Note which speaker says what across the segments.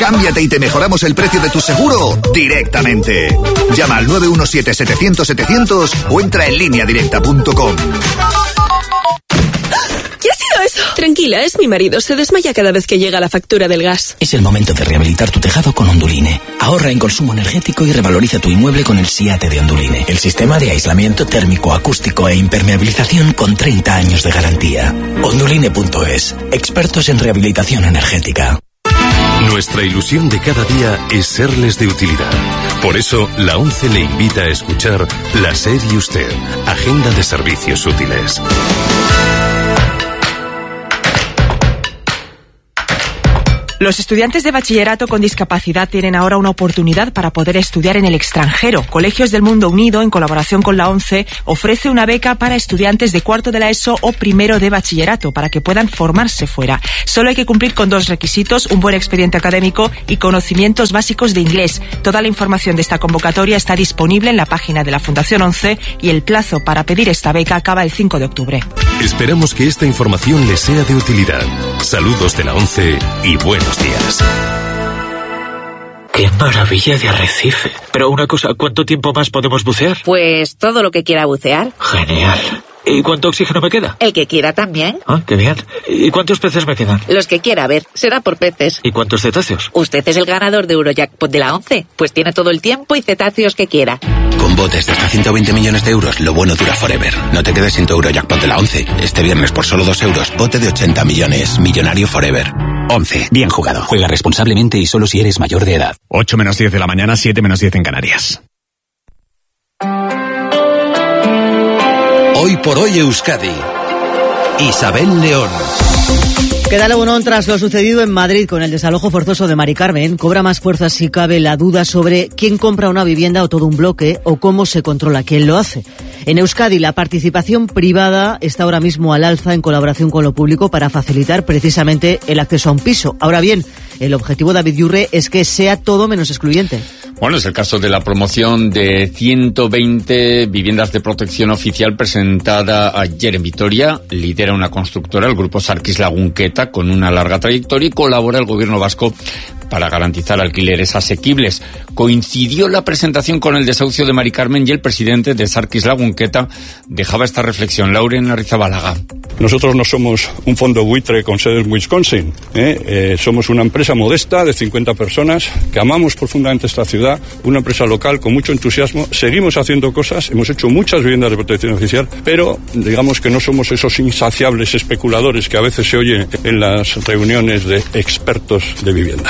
Speaker 1: Cámbiate y te mejoramos el precio de tu seguro directamente. Llama al 917-700-700 o entra en lineadirecta.com.
Speaker 2: ¿Qué ha sido eso? Tranquila, es mi marido. Se desmaya cada vez que llega la factura del gas.
Speaker 3: Es el momento de rehabilitar tu tejado con Onduline. Ahorra en consumo energético y revaloriza tu inmueble con el SIATE de Onduline. El sistema de aislamiento térmico, acústico e impermeabilización con 30 años de garantía. Onduline.es. Expertos en rehabilitación energética.
Speaker 4: Nuestra ilusión de cada día es serles de utilidad. Por eso, la ONCE le invita a escuchar La SER y Usted, Agenda de Servicios Útiles.
Speaker 5: Los estudiantes de bachillerato con discapacidad tienen ahora una oportunidad para poder estudiar en el extranjero. Colegios del Mundo Unido, en colaboración con la ONCE, ofrece una beca para estudiantes de cuarto de la ESO o primero de bachillerato para que puedan formarse fuera. Solo hay que cumplir con 2 requisitos: un buen expediente académico y conocimientos básicos de inglés. Toda la información de esta convocatoria está disponible en la página de la Fundación ONCE y el plazo para pedir esta beca acaba el 5 de octubre.
Speaker 4: Esperamos que esta información les sea de utilidad. Saludos de la ONCE y buenos días.
Speaker 6: ¡Qué maravilla de arrecife! Pero una cosa, ¿cuánto tiempo más podemos bucear?
Speaker 7: Pues todo lo que quiera bucear.
Speaker 6: Genial. ¿Y cuánto oxígeno me queda?
Speaker 7: El que quiera también.
Speaker 6: Ah, qué bien. ¿Y cuántos peces me quedan?
Speaker 7: Los que quiera, a ver, será por peces.
Speaker 6: ¿Y cuántos cetáceos?
Speaker 7: Usted es el ganador de Eurojackpot de la ONCE, pues tiene todo el tiempo y cetáceos que quiera.
Speaker 8: Con botes de hasta 120 millones de euros, lo bueno dura forever. No te quedes sin tu Eurojackpot de la ONCE. Este viernes por solo 2 euros, bote de 80 millones. Millonario forever. 11. Bien jugado.
Speaker 3: Juega responsablemente y solo si eres mayor de edad.
Speaker 9: 8 menos 10 de la mañana, 7 menos 10 en Canarias.
Speaker 10: Hoy por hoy Euskadi. Isabel León.
Speaker 11: Queda León tras lo sucedido en Madrid con el desalojo forzoso de Mari Carmen. Cobra más fuerza si cabe la duda sobre quién compra una vivienda o todo un bloque o cómo se controla quién lo hace. En Euskadi la participación privada está ahora mismo al alza en colaboración con lo público para facilitar precisamente el acceso a un piso. Ahora bien, el objetivo de David Yurre es que sea todo menos excluyente.
Speaker 12: Bueno, es el caso de la promoción de 120 viviendas de protección oficial presentada ayer en Vitoria. Lidera una constructora, el grupo Sarkis Lagunqueta, con una larga trayectoria, y colabora el gobierno vasco para garantizar alquileres asequibles. Coincidió la presentación con el desahucio de Mari Carmen y el presidente de Sarkis Lagunqueta dejaba esta reflexión. Lauren Arrizabalaga.
Speaker 13: Nosotros no somos un fondo buitre con sede en Wisconsin. Somos una empresa modesta de 50 personas que amamos profundamente esta ciudad, una empresa local con mucho entusiasmo. Seguimos haciendo cosas, hemos hecho muchas viviendas de protección oficial, pero digamos que no somos esos insaciables especuladores que a veces se oyen en las reuniones de expertos de vivienda.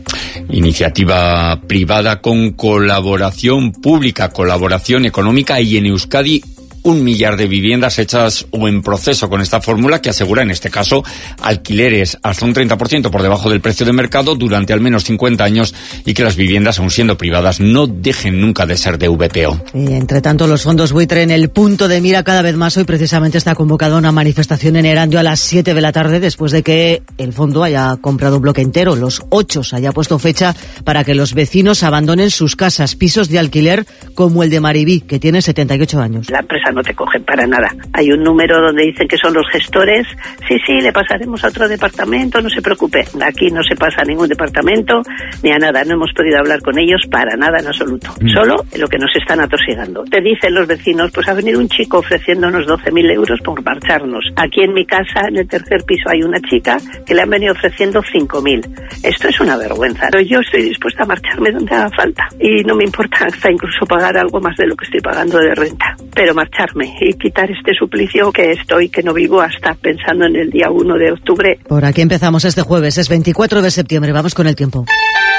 Speaker 12: Iniciativa privada con colaboración pública, colaboración económica, y en Euskadi 1 millar de viviendas hechas o en proceso con esta fórmula que asegura, en este caso, alquileres hasta un 30% por debajo del precio de mercado durante al menos 50 años y que las viviendas, aun siendo privadas, no dejen nunca de ser de VPO.
Speaker 11: Y entre tanto, los fondos buitre en el punto de mira cada vez más. Hoy precisamente está convocada una manifestación en Erandio a las 7 de la tarde después de que el fondo haya comprado un bloque entero. Los 8 haya puesto fecha para que los vecinos abandonen sus casas, pisos de alquiler como el de Maribí, que tiene 78 años.
Speaker 14: La empresa no te cogen para nada. Hay un número donde dicen que son los gestores. Sí, le pasaremos a otro departamento, no se preocupe. Aquí no se pasa a ningún departamento ni a nada. No hemos podido hablar con ellos para nada en absoluto. Solo en lo que nos están atosigando. Te dicen los vecinos, pues ha venido un chico ofreciéndonos 12.000 euros por marcharnos. Aquí en mi casa, en el tercer piso, hay una chica que le han venido ofreciendo 5.000. Esto es una vergüenza. Pero yo estoy dispuesta a marcharme donde haga falta. Y no me importa hasta incluso pagar algo más de lo que estoy pagando de renta. Pero marcharme y quitar este suplicio que no vivo hasta pensando en el día 1 de octubre.
Speaker 11: Por aquí empezamos este jueves, es 24 de septiembre, vamos con el tiempo.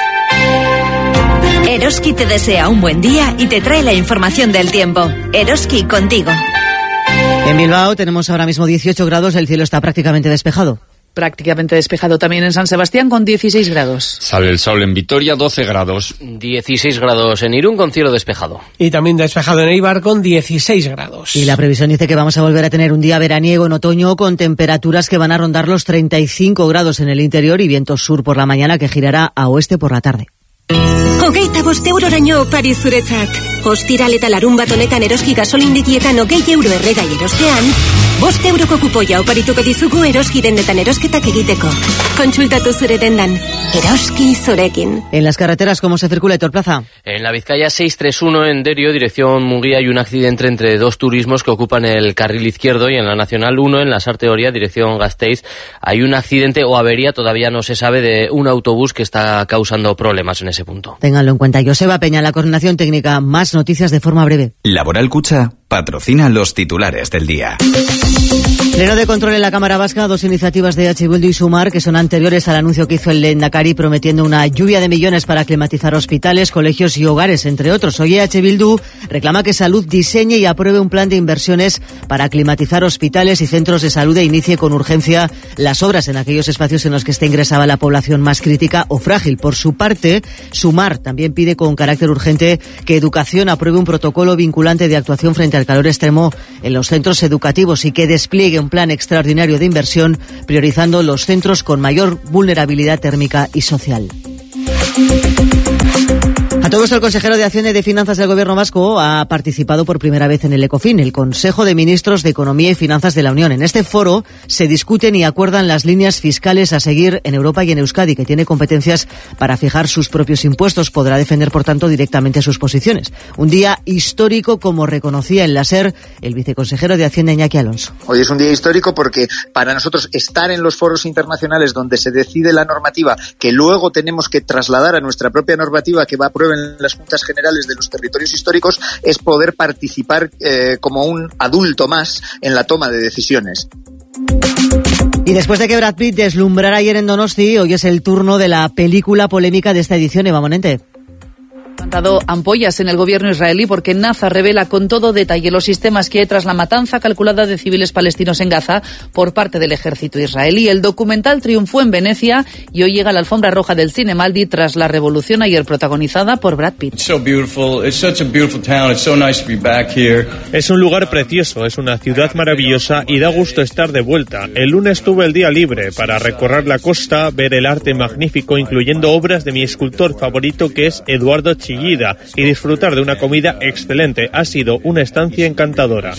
Speaker 15: Eroski te desea un buen día y te trae la información del tiempo. Eroski, contigo.
Speaker 11: En Bilbao tenemos ahora mismo 18 grados, el cielo está prácticamente despejado.
Speaker 16: Prácticamente despejado también en San Sebastián con 16 grados.
Speaker 12: Sale el sol en Vitoria, 12 grados.
Speaker 17: 16 grados en Irún con cielo despejado.
Speaker 18: Y también despejado en Eibar con 16 grados.
Speaker 11: Y la previsión dice que vamos a volver a tener un día veraniego en otoño con temperaturas que van a rondar los 35 grados en el interior y viento sur por la mañana que girará a oeste por la tarde.
Speaker 15: 25 euroraino opari zuretzat. Ostiral eta larunbat honetan Eroski gasolindegietan 20 euro erregai erostean, 5 euroko kupoia oparituko dizugu Eroski dendetan erosketak egiteko. Kontsultatu zure dendan. Eroski zurekin.
Speaker 11: En las carreteras, ¿cómo se circula, Héctor Plaza?
Speaker 17: En la Vizcaya 631 en Derio, dirección Munguía, hay un accidente entre dos turismos que ocupan el carril izquierdo, y en la Nacional 1, en la Sarteoria, dirección Gasteiz, hay un accidente o avería, todavía no se sabe, de un autobús que está causando problemas en ese punto.
Speaker 11: Ténganlo en cuenta. Joseba Peña, la coordinación técnica. Más noticias de forma breve.
Speaker 19: Laboral Cucha patrocina los titulares del día.
Speaker 11: Pleno de control en la Cámara Vasca, dos iniciativas de EH Bildu y Sumar que son anteriores al anuncio que hizo el Lehendakari prometiendo una lluvia de millones para climatizar hospitales, colegios y hogares, entre otros. Hoy EH Bildu reclama que Salud diseñe y apruebe un plan de inversiones para climatizar hospitales y centros de salud e inicie con urgencia las obras en aquellos espacios en los que esté ingresada la población más crítica o frágil. Por su parte, Sumar también pide con carácter urgente que Educación apruebe un protocolo vinculante de actuación frente al calor extremo en los centros educativos y que despliegue un plan extraordinario de inversión priorizando los centros con mayor vulnerabilidad térmica y social. A todo esto, el consejero de Hacienda y de Finanzas del Gobierno vasco ha participado por primera vez en el ECOFIN, el Consejo de Ministros de Economía y Finanzas de la Unión. En este foro se discuten y acuerdan las líneas fiscales a seguir en Europa y en Euskadi, que tiene competencias para fijar sus propios impuestos. Podrá defender, por tanto, directamente sus posiciones. Un día histórico, como reconocía en la SER el viceconsejero de Hacienda, Iñaki Alonso.
Speaker 20: Hoy es un día histórico porque para nosotros estar en los foros internacionales donde se decide la normativa, que luego tenemos que trasladar a nuestra propia normativa que va a aprueben las Juntas Generales de los territorios históricos, es poder participar como un adulto más en la toma de decisiones.
Speaker 11: Y después de que Brad Pitt deslumbrara ayer en Donosti, hoy es el turno de la película polémica de esta edición, Eva Monente.
Speaker 16: Han dado ampollas en el gobierno israelí porque NASA revela con todo detalle los sistemas que hay tras la matanza calculada de civiles palestinos en Gaza por parte del ejército israelí. El documental triunfó en Venecia y hoy llega a la alfombra roja del Cinemaldi tras la revolución ayer protagonizada por Brad Pitt.
Speaker 21: Es un lugar precioso, es una ciudad maravillosa y da gusto estar de vuelta. El lunes tuve el día libre para recorrer la costa, ver el arte magnífico, incluyendo obras de mi escultor favorito, que es Eduardo Chillida, y disfrutar de una comida excelente. Ha sido una estancia encantadora.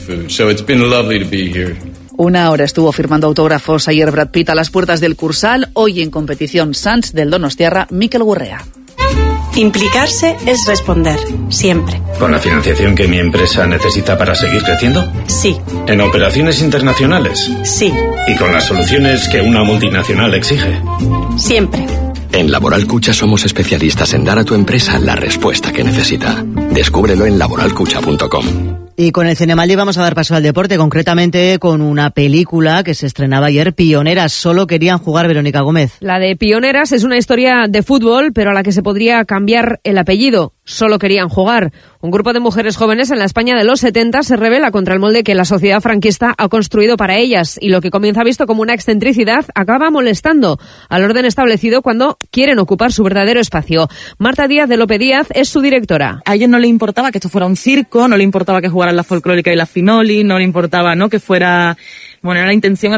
Speaker 16: Una hora estuvo firmando autógrafos ayer Brad Pitt a las puertas del Cursal. Hoy en competición Sants del Donostiarra, Mikel Gurrea.
Speaker 22: Implicarse es responder, siempre.
Speaker 23: ¿Con la financiación que mi empresa necesita para seguir creciendo?
Speaker 22: Sí.
Speaker 23: ¿En operaciones internacionales?
Speaker 22: Sí.
Speaker 23: ¿Y con las soluciones que una multinacional exige?
Speaker 22: Siempre.
Speaker 24: En Laboral Cucha somos especialistas en dar a tu empresa la respuesta que necesita. Descúbrelo en laboralcucha.com.
Speaker 11: Y con el Cinemaldi vamos a dar paso al deporte, concretamente con una película que se estrenaba ayer, Pioneras. Solo querían jugar, Verónica Gómez.
Speaker 25: La de Pioneras es una historia de fútbol, pero a la que se podría cambiar el apellido. Solo querían jugar. Un grupo de mujeres jóvenes en la España de los 70 se rebela contra el molde que la sociedad franquista ha construido para ellas, y lo que comienza visto como una excentricidad acaba molestando al orden establecido cuando quieren ocupar su verdadero espacio. Marta Díaz de López Díaz es su directora.
Speaker 26: A ellos no les importaba que esto fuera un circo, no les importaba que jugaran la folclórica y la finoli, no les importaba, ¿no?, que fuera... Bueno, era la intención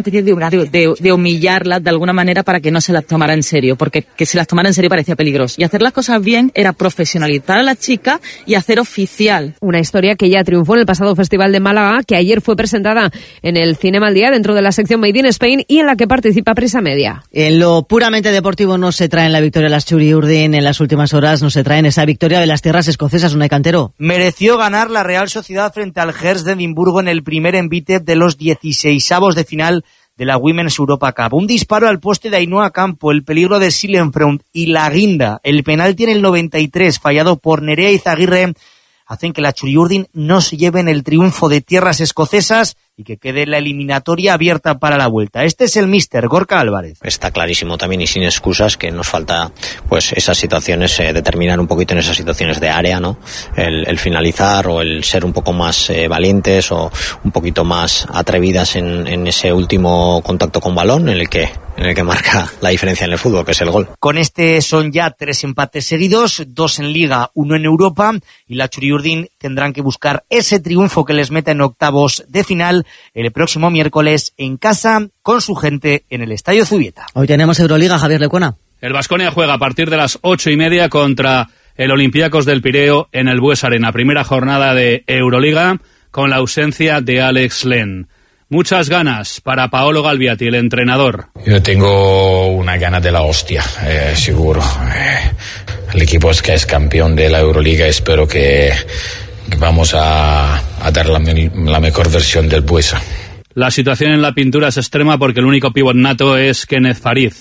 Speaker 26: de humillarlas de alguna manera para que no se las tomara en serio, porque que se las tomara en serio parecía peligroso. Y hacer las cosas bien era profesionalizar a las chicas y hacer oficial.
Speaker 25: Una historia que ya triunfó en el pasado Festival de Málaga, que ayer fue presentada en el Cinemaldi dentro de la sección Made in Spain y en la que participa Prisa Media.
Speaker 11: En lo puramente deportivo no se traen la victoria de las Txuri-Urdin en las últimas horas, no se traen esa victoria de las tierras escocesas, Unai Cantero.
Speaker 27: Mereció ganar la Real Sociedad frente al Hearts de Edimburgo en el primer envite de los 16avos de final de la Women's Europa Cup. Un disparo al poste de Ainhoa Campo, el peligro de Silenfront y la guinda, el penalti en el 93 fallado por Nerea Izaguirre, hacen que la Txuri-Urdin no se lleven el triunfo de tierras escocesas y que quede la eliminatoria abierta para la vuelta. Este es el míster Gorka Álvarez.
Speaker 28: Está clarísimo también y sin excusas que nos falta pues esas situaciones, determinar un poquito en esas situaciones de área, ¿no? El finalizar o el ser un poco más valientes o un poquito más atrevidas en ese último contacto con balón en el que marca la diferencia en el fútbol, que es el gol.
Speaker 27: Con este son ya 3 empates seguidos, 2 en Liga, 1 en Europa, y la Txuri-Urdin tendrán que buscar ese triunfo que les meta en octavos de final el próximo miércoles en casa con su gente en el Estadio Zubieta.
Speaker 11: Hoy tenemos Euroliga, Javier Lecuona.
Speaker 29: El Baskonia juega a partir de las 8:30 contra el Olympiacos del Pireo en el Bues Arena. Primera jornada de Euroliga con la ausencia de Alex Len. Muchas ganas para Paolo Galviati, el entrenador.
Speaker 1: Yo tengo una gana de la hostia, seguro. El equipo que es campeón de la Euroliga, espero que vamos a dar la mejor versión del Buesa.
Speaker 29: La situación en la pintura es extrema porque el único pívot nato es Kenneth Faried.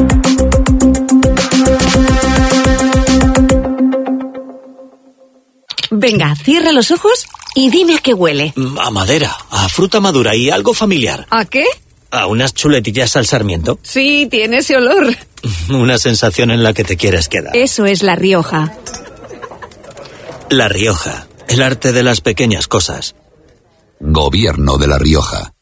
Speaker 2: Venga, cierra los ojos y dime a qué huele.
Speaker 3: A madera, a fruta madura y algo familiar.
Speaker 2: ¿A qué?
Speaker 3: ¿A unas chuletillas al sarmiento?
Speaker 2: Sí, tiene ese olor.
Speaker 3: Una sensación en la que te quieres quedar.
Speaker 2: Eso es La Rioja.
Speaker 3: La Rioja, el arte de las pequeñas cosas.
Speaker 10: Gobierno de La Rioja.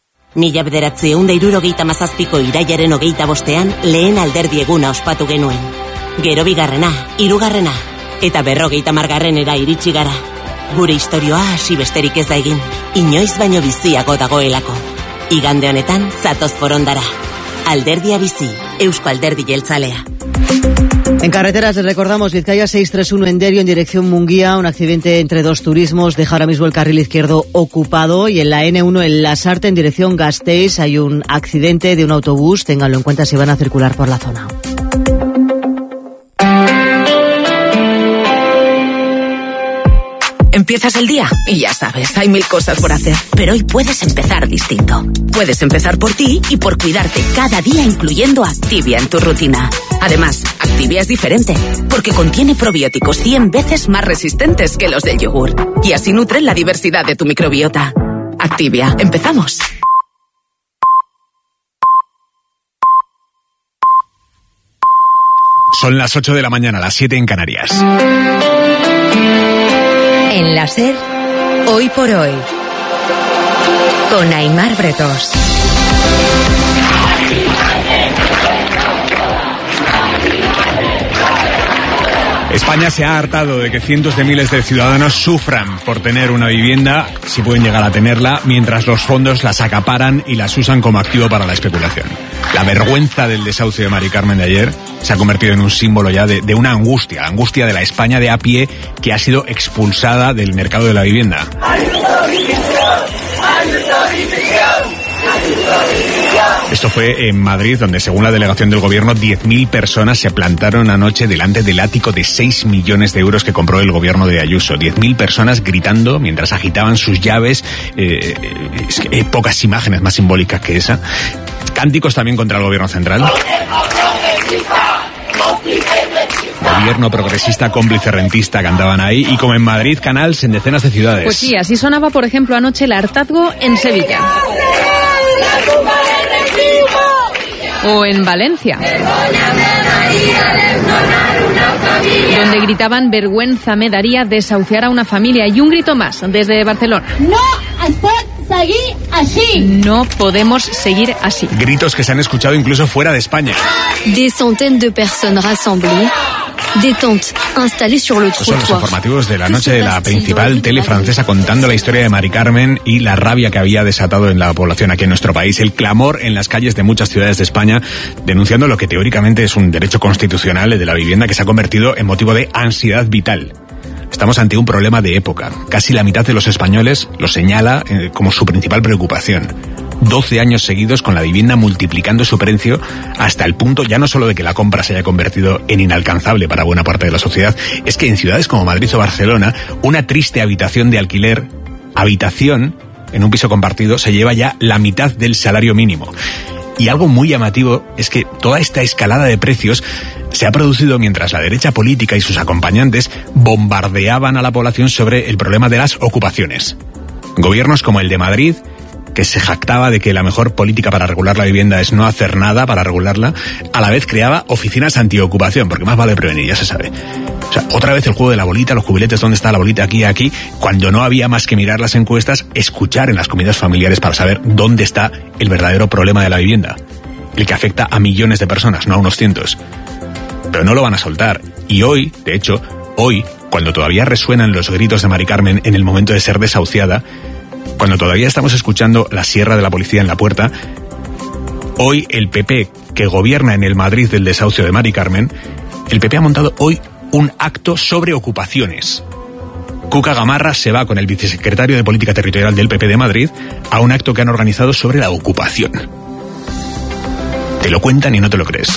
Speaker 2: 1977ko irailaren 25ean lehen alderdi eguna ospatu genuen. Gero bigarrena, hirugarrena, eta 50garrenera iritsi gara. Gure istorioa hasi besterik ez da egin. Inoiz baino biziago dagoelako. Igande honetan zatoz forondara. Alderdia bizi, Eusko Alderdi Jeltzalea.
Speaker 11: En carreteras les recordamos Vizcaya 631 en Derio en dirección Munguía, un accidente entre dos turismos deja ahora mismo el carril izquierdo ocupado, y en la N1 en Lasarte en dirección Gasteiz hay un accidente de un autobús, ténganlo en cuenta si van a circular por la zona.
Speaker 2: Empiezas el día y ya sabes, hay 1000 cosas por hacer. Pero hoy puedes empezar distinto. Puedes empezar por ti y por cuidarte cada día, incluyendo Activia en tu rutina. Además, Activia es diferente, porque contiene probióticos 100 veces más resistentes que los del yogur. Y así nutren la diversidad de tu microbiota. Activia, empezamos.
Speaker 4: Son las 8 de la mañana, las 7 en Canarias.
Speaker 5: En la SER, Hoy por Hoy, con Aimar Bretos.
Speaker 4: España se ha hartado de que cientos de miles de ciudadanos sufran por tener una vivienda, si pueden llegar a tenerla, mientras los fondos las acaparan y las usan como activo para la especulación. La vergüenza del desahucio de Mari Carmen de ayer se ha convertido en un símbolo ya de una angustia, la angustia de la España de a pie que ha sido expulsada del mercado de la vivienda. Esto fue en Madrid, donde según la delegación del gobierno 10.000 personas se plantaron anoche delante del ático de 6 millones de euros que compró el gobierno de Ayuso. 10.000 personas gritando mientras agitaban sus llaves. Es que hay pocas imágenes más simbólicas que esa. Cánticos también contra el gobierno central. Gobierno progresista, cómplice rentista, cantaban ahí. Y como en Madrid, canals en decenas de ciudades.
Speaker 25: Pues sí, así sonaba, por ejemplo, anoche el hartazgo en Sevilla. O en Valencia, donde gritaban vergüenza me daría desahuciar a una familia. Y un grito más desde Barcelona.
Speaker 6: No es pot seguir así.
Speaker 25: No podemos seguir así.
Speaker 4: Gritos que se han escuchado incluso fuera de España.
Speaker 7: Des centaines de personnes rassemblées. Détente, installée sur le trottoir.
Speaker 4: Son los informativos de la noche de la principal tele francesa contando la historia de Mari Carmen y la rabia que había desatado en la población aquí en nuestro país. El clamor en las calles de muchas ciudades de España denunciando lo que teóricamente es un derecho constitucional, el de la vivienda, que se ha convertido en motivo de ansiedad vital. Estamos ante un problema de época. Casi la mitad de los españoles lo señala como su principal preocupación. 12 años seguidos con la vivienda multiplicando su precio hasta el punto ya no solo de que la compra se haya convertido en inalcanzable para buena parte de la sociedad, es que en ciudades como Madrid o Barcelona, una triste habitación de alquiler, en un piso compartido, se lleva ya la mitad del salario mínimo. Y algo muy llamativo es que toda esta escalada de precios se ha producido mientras la derecha política y sus acompañantes bombardeaban a la población sobre el problema de las ocupaciones. Gobiernos como el de Madrid, que se jactaba de que la mejor política para regular la vivienda es no hacer nada para regularla, a la vez creaba oficinas antiocupación, porque más vale prevenir, ya se sabe. O sea, otra vez el juego de la bolita, los cubiletes, ¿dónde está la bolita? Aquí, cuando no había más que mirar las encuestas, escuchar en las comidas familiares para saber dónde está el verdadero problema de la vivienda, el que afecta a millones de personas, no a unos cientos. Pero no lo van a soltar. Y hoy, de hecho, cuando todavía resuenan los gritos de Mari Carmen en el momento de ser desahuciada, cuando todavía estamos escuchando la sierra de la policía en la puerta, hoy el PP, que gobierna en el Madrid del desahucio de Mari Carmen, el PP ha montado hoy un acto sobre ocupaciones. Cuca Gamarra se va con el vicesecretario de Política Territorial del PP de Madrid a un acto que han organizado sobre la ocupación. Te lo cuentan y no te lo crees.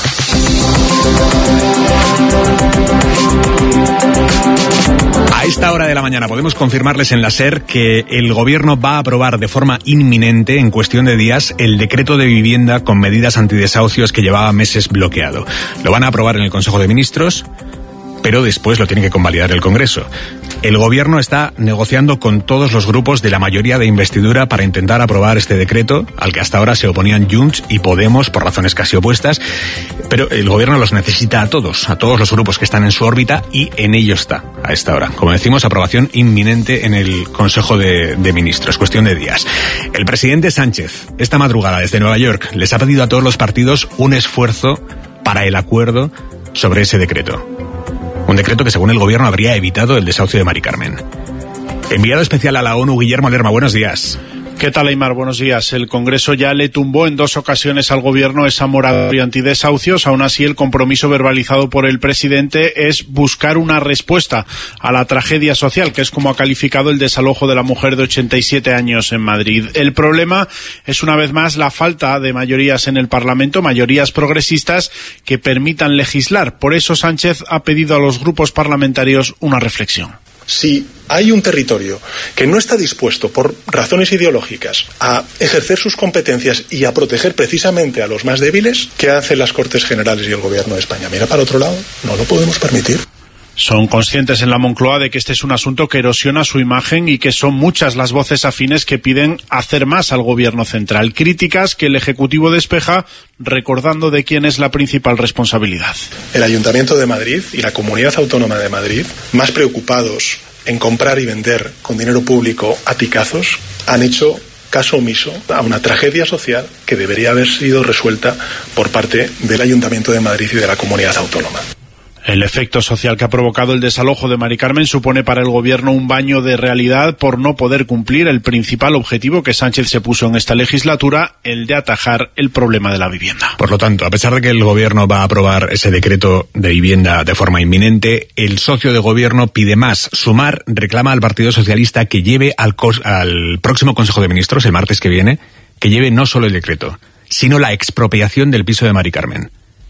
Speaker 4: A esta hora de la mañana podemos confirmarles en la SER que el Gobierno va a aprobar de forma inminente, en cuestión de días, el decreto de vivienda con medidas antidesahucios que llevaba meses bloqueado. Lo van a aprobar en el Consejo de Ministros, pero después lo tiene que convalidar el Congreso. El Gobierno está negociando con todos los grupos de la mayoría de investidura para intentar aprobar este decreto, al que hasta ahora se oponían Junts y Podemos por razones casi opuestas, pero el Gobierno los necesita a todos los grupos que están en su órbita, y en ello está a esta hora. Como decimos, aprobación inminente en el Consejo de Ministros, cuestión de días. El presidente Sánchez, esta madrugada desde Nueva York, les ha pedido a todos los partidos un esfuerzo para el acuerdo sobre ese decreto. Un decreto que, según el Gobierno, habría evitado el desahucio de Mari Carmen. Enviado especial a la ONU, Guillermo Lerma, buenos días.
Speaker 8: ¿Qué tal, Aimar? Buenos días. El Congreso ya le tumbó en 2 ocasiones al Gobierno esa moratoria antidesahucios. Aún así, el compromiso verbalizado por el presidente es buscar una respuesta a la tragedia social, que es como ha calificado el desalojo de la mujer de 87 años en Madrid. El problema es, una vez más, la falta de mayorías en el Parlamento, mayorías progresistas que permitan legislar. Por eso Sánchez ha pedido a los grupos parlamentarios una reflexión.
Speaker 9: Si hay un territorio que no está dispuesto, por razones ideológicas, a ejercer sus competencias y a proteger precisamente a los más débiles, ¿qué hacen las Cortes Generales y el Gobierno de España? ¿Mira para otro lado? No lo podemos permitir.
Speaker 8: Son conscientes en la Moncloa de que este es un asunto que erosiona su imagen y que son muchas las voces afines que piden hacer más al Gobierno central. Críticas que el Ejecutivo despeja recordando de quién es la principal responsabilidad.
Speaker 9: El Ayuntamiento de Madrid y la Comunidad Autónoma de Madrid, más preocupados en comprar y vender con dinero público a picazos, han hecho caso omiso a una tragedia social que debería haber sido resuelta por parte del Ayuntamiento de Madrid y de la Comunidad Autónoma.
Speaker 8: El efecto social que ha provocado el desalojo de Mari Carmen supone para el Gobierno un baño de realidad por no poder cumplir el principal objetivo que Sánchez se puso en esta legislatura, el de atajar el problema de la vivienda.
Speaker 4: Por lo tanto, a pesar de que el Gobierno va a aprobar ese decreto de vivienda de forma inminente, el socio de Gobierno pide más. Sumar reclama al Partido Socialista que lleve al próximo Consejo de Ministros, el martes que viene, que lleve no solo el decreto, sino la expropiación del piso de Mari Carmen.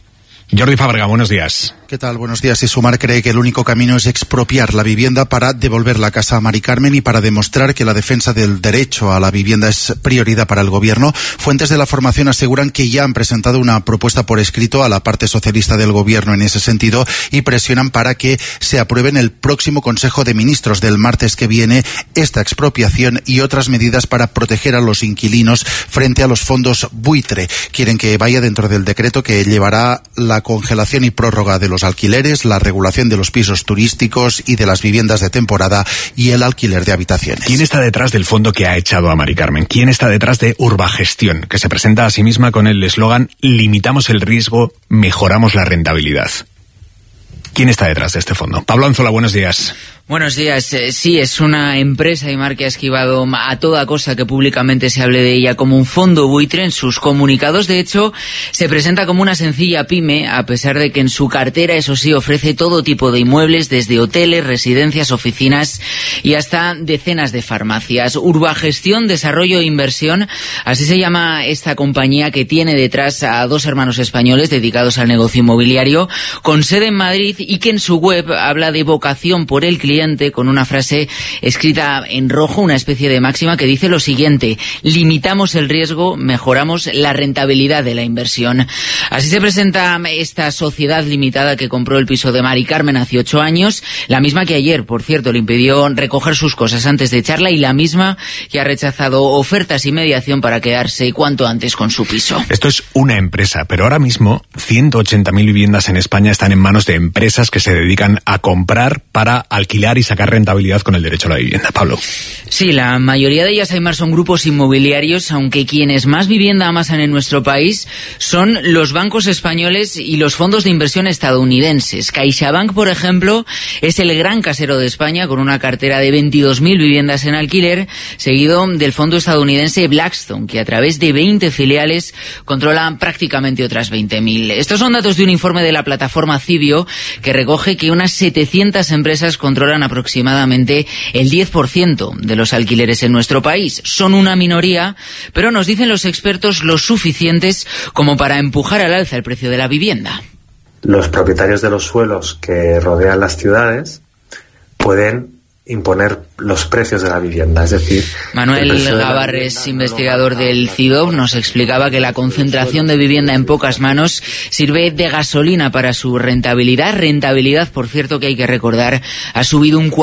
Speaker 4: Jordi Fábrega, buenos días.
Speaker 12: ¿Qué tal? Buenos días. Y Sumar cree que el único camino es expropiar la vivienda para devolver la casa a Mari Carmen y para demostrar que la defensa del derecho a la vivienda es prioridad para el Gobierno. Fuentes de la formación aseguran que ya han presentado una propuesta por escrito a la parte socialista del Gobierno en ese sentido y presionan para que se apruebe en el próximo Consejo de Ministros del martes que viene esta expropiación y otras medidas para proteger a los inquilinos frente a los fondos buitre. Quieren que vaya dentro del decreto que llevará la congelación y prórroga de los alquileres, la regulación de los pisos turísticos y de las viviendas de temporada y el alquiler de habitaciones.
Speaker 4: ¿Quién está detrás del fondo que ha echado a Mari Carmen? ¿Quién está detrás de Urbagestión, que se presenta a sí misma con el eslogan "Limitamos el riesgo, mejoramos la rentabilidad"? ¿Quién está detrás de este fondo? Pablo Anzola, buenos días.
Speaker 13: Buenos días. Sí, es una empresa, Aimar, que ha esquivado a toda cosa que públicamente se hable de ella como un fondo buitre en sus comunicados. De hecho, se presenta como una sencilla pyme, a pesar de que en su cartera, eso sí, ofrece todo tipo de inmuebles, desde hoteles, residencias, oficinas y hasta decenas de farmacias. Urbagestión, Desarrollo e Inversión, así se llama esta compañía que tiene detrás a 2 hermanos españoles dedicados al negocio inmobiliario, con sede en Madrid y que en su web habla de vocación por el cliente, con una frase escrita en rojo, una especie de máxima que dice lo siguiente: limitamos el riesgo, mejoramos la rentabilidad de la inversión. Así se presenta esta sociedad limitada que compró el piso de Mari Carmen hace 8 años, la misma que ayer, por cierto, le impidió recoger sus cosas antes de echarla y la misma que ha rechazado ofertas y mediación para quedarse cuanto antes con su piso.
Speaker 4: Esto es una empresa, pero ahora mismo 180.000 viviendas en España están en manos de empresas que se dedican a comprar para alquilar y sacar rentabilidad con el derecho a la vivienda. Pablo.
Speaker 13: Sí, la mayoría de ellas, Aimar, son grupos inmobiliarios, aunque quienes más vivienda amasan en nuestro país son los bancos españoles y los fondos de inversión estadounidenses. CaixaBank, por ejemplo, es el gran casero de España, con una cartera de 22.000 viviendas en alquiler, seguido del fondo estadounidense Blackstone, que a través de 20 filiales controla prácticamente otras 20.000. Estos son datos de un informe de la plataforma Cibio, que recoge que unas 700 empresas controlan controlan aproximadamente el 10% de los alquileres en nuestro país. Son una minoría, pero nos dicen los expertos lo suficientes como para empujar al alza el precio de la vivienda.
Speaker 14: Los propietarios de los suelos que rodean las ciudades pueden imponer los precios de la vivienda, es decir...
Speaker 13: Manuel Gabarres, investigador del CIDOB, nos explicaba que la concentración de vivienda en pocas manos sirve de gasolina para su rentabilidad. Rentabilidad, por cierto, que hay que recordar, ha subido un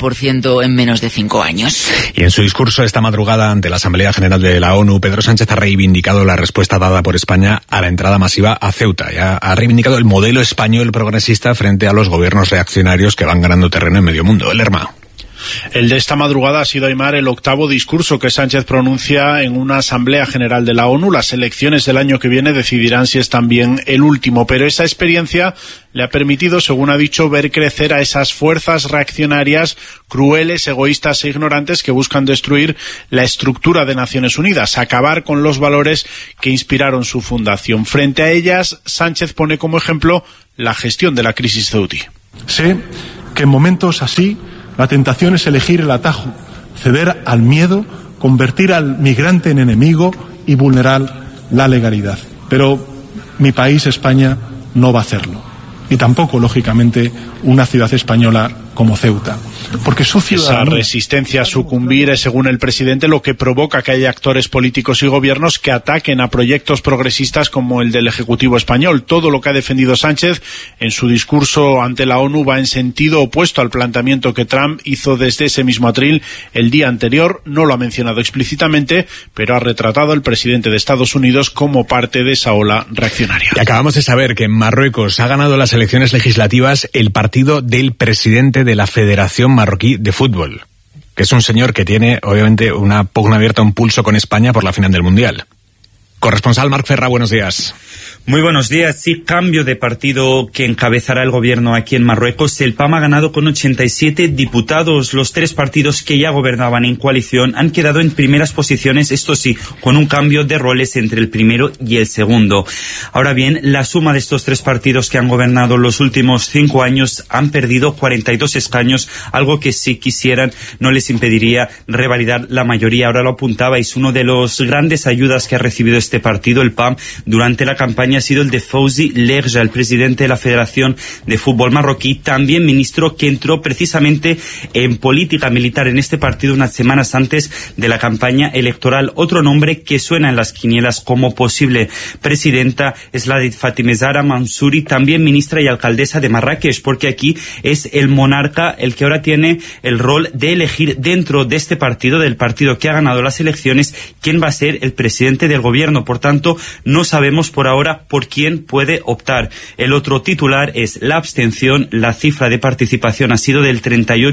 Speaker 13: 40% en menos de 5 años.
Speaker 4: Y en su discurso esta madrugada ante la Asamblea General de la ONU, Pedro Sánchez ha reivindicado la respuesta dada por España a la entrada masiva a Ceuta. Ya ha reivindicado el modelo español progresista frente a los gobiernos reaccionarios que van ganando terreno en medio mundo. Lerma.
Speaker 8: El de esta madrugada ha sido, Aimar, el 8º discurso que Sánchez pronuncia en una Asamblea General de la ONU. Las elecciones del año que viene decidirán si es también el último, pero esa experiencia le ha permitido, según ha dicho, ver crecer a esas fuerzas reaccionarias crueles, egoístas e ignorantes que buscan destruir la estructura de Naciones Unidas, acabar con los valores que inspiraron su fundación. Frente a ellas, Sánchez pone como ejemplo la gestión de la crisis ceutí.
Speaker 9: Sé que en momentos así la tentación es elegir el atajo, ceder al miedo, convertir al migrante en enemigo y vulnerar la legalidad. Pero mi país, España, no va a hacerlo. Y tampoco, lógicamente, una ciudad española como Ceuta. Porque su ciudadanía...
Speaker 8: Esa resistencia a sucumbir es, según el presidente, lo que provoca que haya actores políticos y gobiernos que ataquen a proyectos progresistas como el del Ejecutivo español. Todo lo que ha defendido Sánchez en su discurso ante la ONU va en sentido opuesto al planteamiento que Trump hizo desde ese mismo atril el día anterior. No lo ha mencionado explícitamente, pero ha retratado al presidente de Estados Unidos como parte de esa ola reaccionaria.
Speaker 4: Y acabamos de saber que en Marruecos ha ganado las elecciones legislativas el partido del presidente de la Federación Marroquí de Fútbol, que es un señor que tiene, obviamente, una pugna abierta, un pulso con España por la final del Mundial. Corresponsal Marc Ferra, buenos días.
Speaker 15: Muy buenos días. Sí, cambio de partido que encabezará el gobierno aquí en Marruecos. El PAM ha ganado con 87 diputados. Los 3 partidos que ya gobernaban en coalición han quedado en primeras posiciones, esto sí, con un cambio de roles entre el primero y el segundo. Ahora bien, la suma de estos 3 partidos que han gobernado los últimos 5 años han perdido 42 escaños, algo que si quisieran no les impediría revalidar la mayoría. Ahora lo apuntabais, uno de los grandes ayudas que ha recibido este partido, el PAM, durante la campaña ha sido el de Fawzi Lerja, el presidente de la Federación de Fútbol Marroquí, también ministro que entró precisamente en política militar en este partido unas semanas antes de la campaña electoral. Otro nombre que suena en las quinielas como posible presidenta es la de Fatime Zahra Mansouri, también ministra y alcaldesa de Marrakech, porque aquí es el monarca el que ahora tiene el rol de elegir dentro de este partido, del partido que ha ganado las elecciones, quién va a ser el presidente del gobierno. Por tanto, no sabemos por ahora por quién puede optar. El otro titular es la abstención. La cifra de participación ha sido del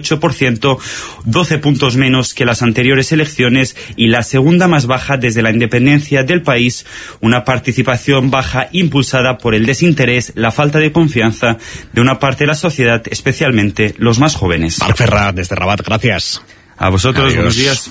Speaker 15: 38%, 12 puntos menos que las anteriores elecciones y la segunda más baja desde la independencia del país. Una participación baja impulsada por el desinterés, la falta de confianza de una parte de la sociedad, especialmente los más jóvenes.
Speaker 4: Marc Ferra, desde Rabat, gracias.
Speaker 15: A vosotros,
Speaker 4: adiós.
Speaker 15: Buenos días.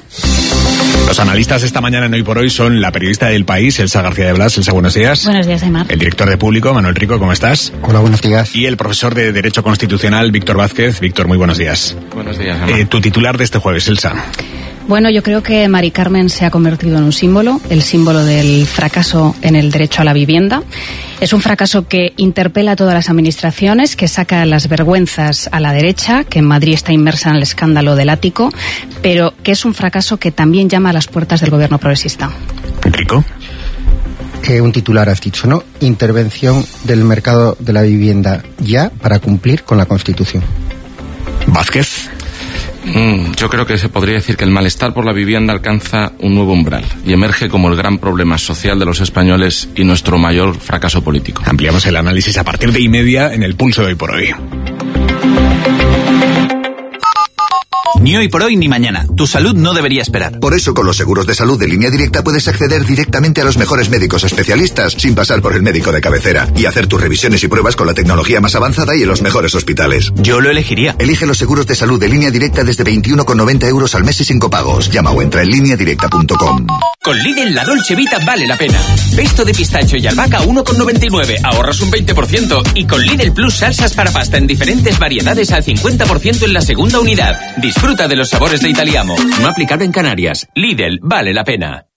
Speaker 4: Los analistas esta mañana en Hoy por Hoy son la periodista del País, Elsa García de Blas. Elsa, buenos días.
Speaker 16: Buenos días, Aimar.
Speaker 4: El director de Público, Manuel Rico, ¿cómo estás?
Speaker 17: Hola, buenos días.
Speaker 4: Y el profesor de Derecho Constitucional, Víctor Vázquez. Víctor, muy buenos días.
Speaker 18: Buenos días, Aimar.
Speaker 4: Tu titular de este jueves, Elsa.
Speaker 16: Bueno, yo creo que Mari Carmen se ha convertido en un símbolo, el símbolo del fracaso en el derecho a la vivienda. Es un fracaso que interpela a todas las administraciones, que saca las vergüenzas a la derecha, que en Madrid está inmersa en el escándalo del ático, pero que es un fracaso que también llama a las puertas del gobierno progresista.
Speaker 4: Rico.
Speaker 17: Un titular has dicho, ¿no? Intervención del mercado de la vivienda ya para cumplir con la Constitución.
Speaker 4: Vázquez.
Speaker 18: Yo creo que se podría decir que el malestar por la vivienda alcanza un nuevo umbral y emerge como el gran problema social de los españoles y nuestro mayor fracaso político.
Speaker 4: Ampliamos el análisis a partir de 1:30 en el Pulso de Hoy por Hoy.
Speaker 19: Ni hoy por hoy ni mañana. Tu salud no debería esperar.
Speaker 20: Por eso, con los seguros de salud de Línea Directa puedes acceder directamente a los mejores médicos especialistas sin pasar por el médico de cabecera y hacer tus revisiones y pruebas con la tecnología más avanzada y en los mejores hospitales.
Speaker 19: Yo lo elegiría.
Speaker 20: Elige los seguros de salud de Línea Directa desde 21,90 euros al mes y sin copagos. Llama o entra en lineadirecta.com.
Speaker 21: Con Lidl la Dolce Vita vale la pena. Pesto de pistacho y albahaca 1,99, ahorras un 20%. Y con Lidl Plus salsas para pasta en diferentes variedades al 50% en la segunda unidad. Disfruta de los sabores de Italiamo. No aplicable en Canarias. Lidl vale la pena.